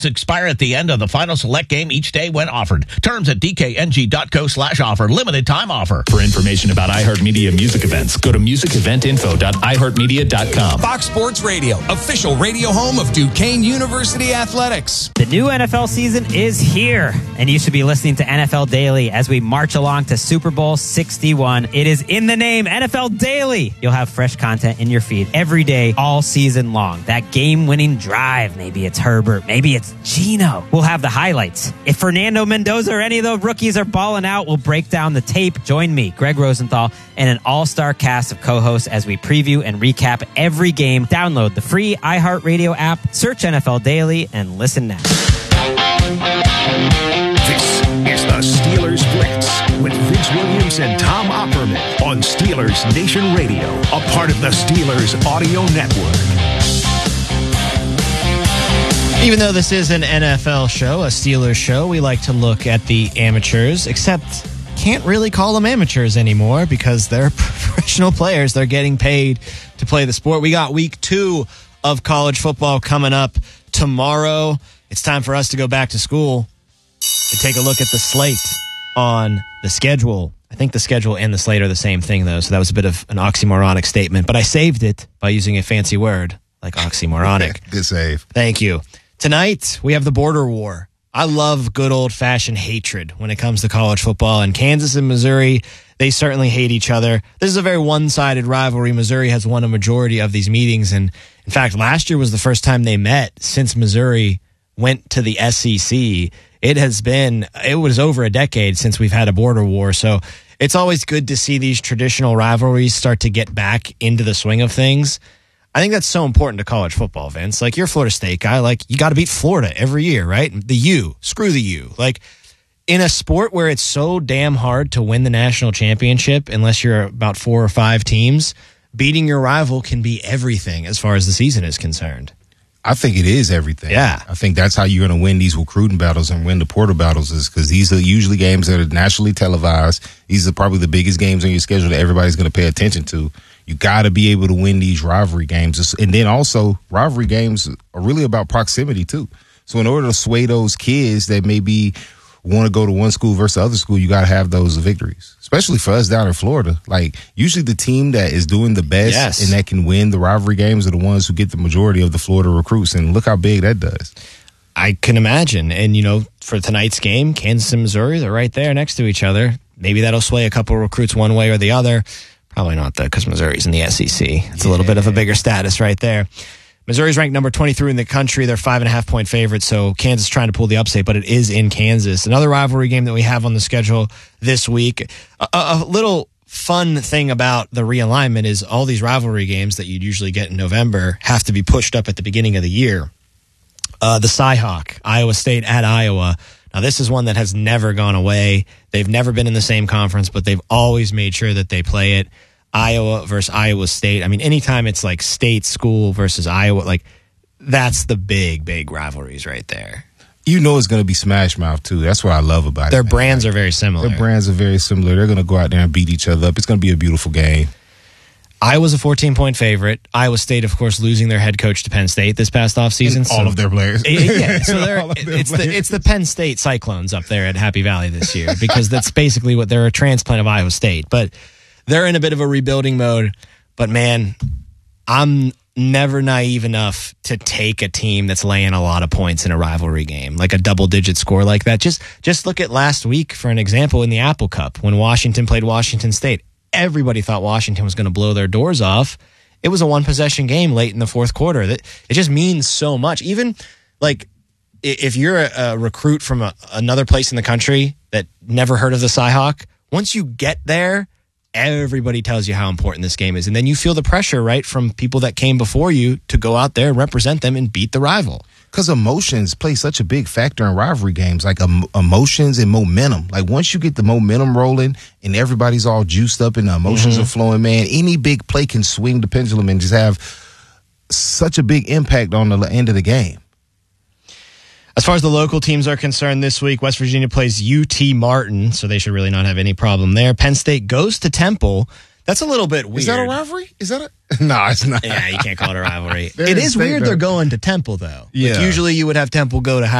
Expire at the end of the final select game each day when offered. Terms at dkng.co/offer. Limited time offer. For information about iHeartMedia music events, go to musiceventinfo.iheartmedia.com. Fox Sports Radio, official radio home of Duquesne University Athletics. The new NFL season is here, and you should be listening to NFL Daily as we march along to Super Bowl 61. It is in the name, NFL Daily. You'll have fresh content in your feed every day, all season long. That game-winning drive. Maybe it's Herbert. Maybe it's Gino. We'll have the highlights. If Fernando Mendoza or any of the rookies are balling out, we'll break down the tape. Join me, Greg Rosenthal, and an all-star cast of co-hosts as we preview and recap every game. Download the free iHeartRadio app, search NFL Daily, and listen now. This is the Steelers Blitz with Vince Williams and Tom Opperman on Steelers Nation Radio, a part of the Steelers Audio Network. Even though this is an NFL show, a Steelers show, we like to look at the amateurs, except can't really call them amateurs anymore because they're professional players. They're getting paid to play the sport. We got week 2 of college football coming up tomorrow. It's time for us to go back to school and take a look at the slate on the schedule. I think the schedule and the slate are the same thing, though, so that was a bit of an oxymoronic statement, but I saved it by using a fancy word like oxymoronic. Good save. Thank you. Tonight, we have the border war. I love good old-fashioned hatred when it comes to college football. And Kansas and Missouri, they certainly hate each other. This is a very one-sided rivalry. Missouri has won a majority of these meetings. And, in fact, last year was the first time they met since Missouri went to the SEC. It was over a decade since we've had a border war. So it's always good to see these traditional rivalries start to get back into the swing of things. I think that's so important to college football, Vince. Like, you're a Florida State guy. Like, you got to beat Florida every year, right? The U. Screw the U. Like, in a sport where it's so damn hard to win the national championship, unless you're about 4 or 5 teams, beating your rival can be everything as far as the season is concerned. I think it is everything. Yeah. I think that's how you're going to win these recruiting battles and win the portal battles, is because these are usually games that are nationally televised. These are probably the biggest games on your schedule that everybody's going to pay attention to. You got to be able to win these rivalry games. And then also, rivalry games are really about proximity, too. So in order to sway those kids that maybe want to go to one school versus the other school, you got to have those victories, especially for us down in Florida. Like, usually the team that is doing the best and that can win the rivalry games are the ones who get the majority of the Florida recruits. And look how big that does. I can imagine. And, for tonight's game, Kansas and Missouri, they're right there next to each other. Maybe that'll sway a couple of recruits one way or the other. Probably not, though, because Missouri's in the SEC. It's a little bit of a bigger status right there. Missouri's ranked number 23 in the country. They're 5.5-point favorites, so Kansas trying to pull the upset, but it is in Kansas. Another rivalry game that we have on the schedule this week. A little fun thing about the realignment is all these rivalry games that you'd usually get in November have to be pushed up at the beginning of the year. The Cyhawk, Iowa State at Iowa. Now, this is one that has never gone away. They've never been in the same conference, but they've always made sure that they play it. Iowa versus Iowa State. I mean, anytime it's like state school versus Iowa, like, that's the big, big rivalries right there. It's going to be smash mouth, too. That's what I love about it. Their brands are very similar. Their brands are very similar. They're going to go out there and beat each other up. It's going to be a beautiful game. Iowa's a 14-point favorite. Iowa State, of course, losing their head coach to Penn State this past offseason. All of their players. Yeah, so it's the Penn State Cyclones up there at Happy Valley this year, because that's basically what they're, a transplant of Iowa State. But they're in a bit of a rebuilding mode. But, man, I'm never naive enough to take a team that's laying a lot of points in a rivalry game, like a double-digit score like that. Just look at last week for an example in the Apple Cup when Washington played Washington State. Everybody thought Washington was going to blow their doors off. It was a one-possession game late in the fourth quarter. It just means so much. Even, like, if you're a recruit from another place in the country that never heard of the Cyhawk, once you get there, everybody tells you how important this game is. And then you feel the pressure, right, from people that came before you to go out there and represent them and beat the rival. Because emotions play such a big factor in rivalry games, like emotions and momentum. Like, once you get the momentum rolling and everybody's all juiced up and the emotions are flowing, man, any big play can swing the pendulum and just have such a big impact on the end of the game. As far as the local teams are concerned this week, West Virginia plays UT Martin, so they should really not have any problem there. Penn State goes to Temple. That's a little bit weird. Is that a rivalry? Is that a? No, it's not. Yeah, you can't call it a rivalry. They're It in is state, weird though. they're going to Temple, though. Yeah. Like, usually you would have Temple go to